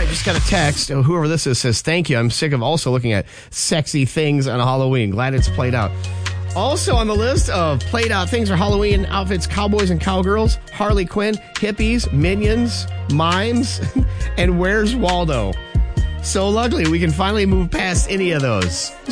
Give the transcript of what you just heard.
right, just got a text. Whoever this is says, thank you. I'm sick of also looking at sexy things on Halloween. Glad it's played out. Also on the list of played out things are Halloween outfits, cowboys and cowgirls, Harley Quinn, hippies, minions, mimes, and Where's Waldo. So luckily, we can finally move past any of those.